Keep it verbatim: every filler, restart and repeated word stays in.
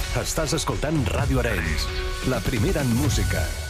Estàs escoltant Ràdio Arenys, la primera en música.